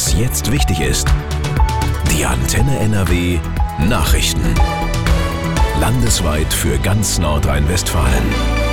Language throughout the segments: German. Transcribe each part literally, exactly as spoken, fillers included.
Was jetzt wichtig ist. Die Antenne N R W Nachrichten. Landesweit für ganz Nordrhein-Westfalen.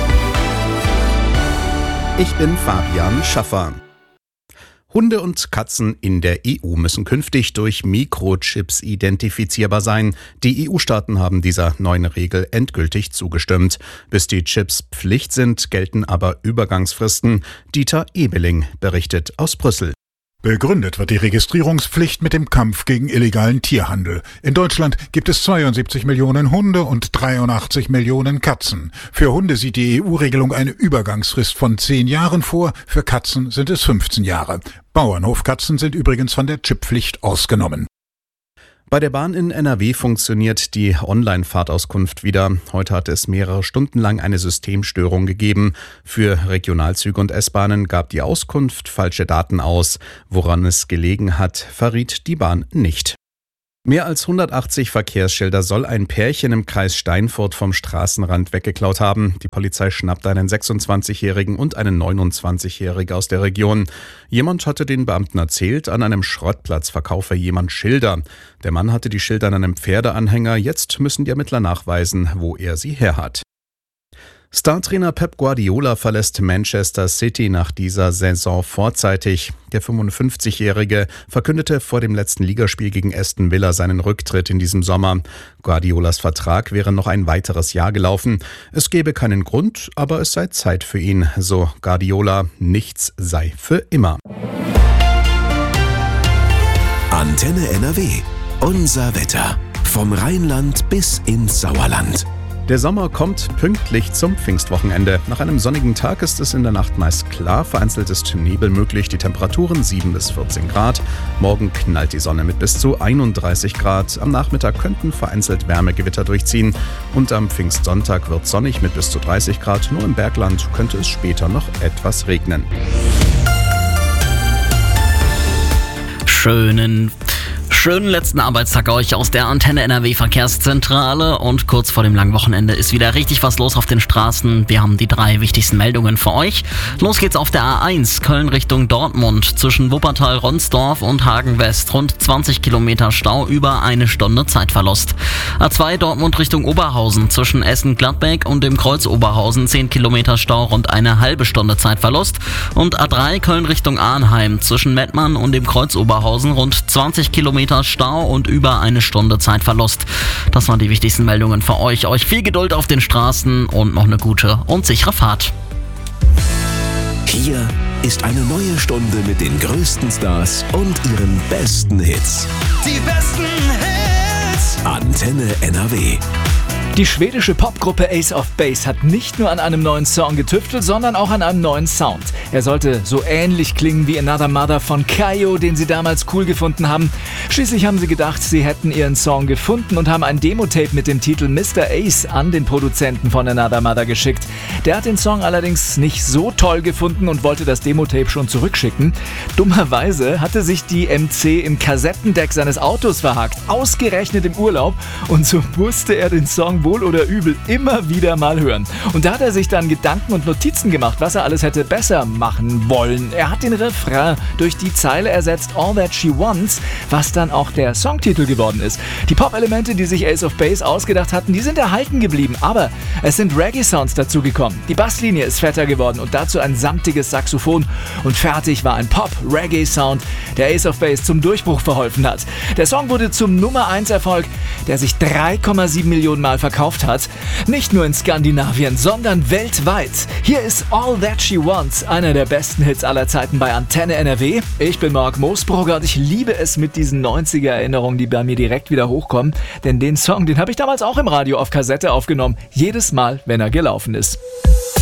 Ich bin Fabian Schaffer. Hunde und Katzen in der E U müssen künftig durch Mikrochips identifizierbar sein. Die E U-Staaten haben dieser neuen Regel endgültig zugestimmt. Bis die Chips Pflicht sind, gelten aber Übergangsfristen. Dieter Ebeling berichtet aus Brüssel. Begründet wird die Registrierungspflicht mit dem Kampf gegen illegalen Tierhandel. In Deutschland gibt es zweiundsiebzig Millionen Hunde und dreiundachtzig Millionen Katzen. Für Hunde sieht die E U-Regelung eine Übergangsfrist von zehn Jahren vor, für Katzen sind es fünfzehn Jahre. Bauernhofkatzen sind übrigens von der Chipppflicht ausgenommen. Bei der Bahn in N R W funktioniert die Online-Fahrtauskunft wieder. Heute hat es mehrere Stunden lang eine Systemstörung gegeben. Für Regionalzüge und S-Bahnen gab die Auskunft falsche Daten aus. Woran es gelegen hat, verriet die Bahn nicht. Mehr als hundertachtzig Verkehrsschilder soll ein Pärchen im Kreis Steinfurt vom Straßenrand weggeklaut haben. Die Polizei schnappte einen sechsundzwanzigjährigen und einen neunundzwanzigjährigen aus der Region. Jemand hatte den Beamten erzählt, an einem Schrottplatz verkaufe jemand Schilder. Der Mann hatte die Schilder an einem Pferdeanhänger. Jetzt müssen die Ermittler nachweisen, wo er sie her hat. Startrainer Pep Guardiola verlässt Manchester City nach dieser Saison vorzeitig. Der fünfundfünfzigjährige verkündete vor dem letzten Ligaspiel gegen Aston Villa seinen Rücktritt in diesem Sommer. Guardiolas Vertrag wäre noch ein weiteres Jahr gelaufen. Es gebe keinen Grund, aber es sei Zeit für ihn, so Guardiola. Nichts sei für immer. Antenne N R W. Unser Wetter. Vom Rheinland bis ins Sauerland. Der Sommer kommt pünktlich zum Pfingstwochenende. Nach einem sonnigen Tag ist es in der Nacht meist klar, vereinzelt ist Nebel möglich, die Temperaturen sieben bis vierzehn Grad. Morgen knallt die Sonne mit bis zu einunddreißig Grad. Am Nachmittag könnten vereinzelt Wärmegewitter durchziehen. Und am Pfingstsonntag wird sonnig mit bis zu dreißig Grad. Nur im Bergland könnte es später noch etwas regnen. Schönen Schönen letzten Arbeitstag euch aus der Antenne N R W Verkehrszentrale und kurz vor dem langen Wochenende ist wieder richtig was los auf den Straßen. Wir haben die drei wichtigsten Meldungen für euch. Los geht's auf der A eins Köln Richtung Dortmund zwischen Wuppertal-Ronsdorf und Hagen-West. Rund zwanzig Kilometer Stau, über eine Stunde Zeitverlust. A zwei Dortmund Richtung Oberhausen zwischen Essen-Gladbeck und dem Kreuz Oberhausen zehn Kilometer Stau, rund eine halbe Stunde Zeitverlust. Und A drei Köln Richtung Arnheim zwischen Mettmann und dem Kreuz Oberhausen rund zwanzig Kilometer Stau und über eine Stunde Zeitverlust. Das waren die wichtigsten Meldungen für euch. Euch viel Geduld auf den Straßen und noch eine gute und sichere Fahrt. Hier ist eine neue Stunde mit den größten Stars und ihren besten Hits. Die besten Hits. Antenne N R W. Die schwedische Popgruppe Ace of Base hat nicht nur an einem neuen Song getüftelt, sondern auch an einem neuen Sound. Er sollte so ähnlich klingen wie Another Mother von Kyau, den sie damals cool gefunden haben. Schließlich haben sie gedacht, sie hätten ihren Song gefunden und haben ein Demo-Tape mit dem Titel Mister Ace an den Produzenten von Another Mother geschickt. Der hat den Song allerdings nicht so toll gefunden und wollte das Demo-Tape schon zurückschicken. Dummerweise hatte sich die M C im Kassettendeck seines Autos verhakt, ausgerechnet im Urlaub, und so musste er den Song wohl oder übel immer wieder mal hören. Und da hat er sich dann Gedanken und Notizen gemacht, was er alles hätte besser machen wollen. Er hat den Refrain durch die Zeile ersetzt All That She Wants, was dann auch der Songtitel geworden ist. Die Pop-Elemente, die sich Ace of Base ausgedacht hatten, die sind erhalten geblieben, aber es sind Reggae-Sounds dazugekommen. Die Basslinie ist fetter geworden und dazu ein samtiges Saxophon und fertig war ein Pop-Reggae-Sound, der Ace of Base zum Durchbruch verholfen hat. Der Song wurde zum Nummer eins Erfolg, der sich drei Komma sieben Millionen Mal verkauft hat. Nicht nur in Skandinavien, sondern weltweit. Hier ist All That She Wants, einer der besten Hits aller Zeiten bei Antenne N R W. Ich bin Marc Moosbrugger und ich liebe es mit diesen neunziger-Erinnerungen, die bei mir direkt wieder hochkommen. Denn den Song, den habe ich damals auch im Radio auf Kassette aufgenommen. Jedes Mal, wenn er gelaufen ist.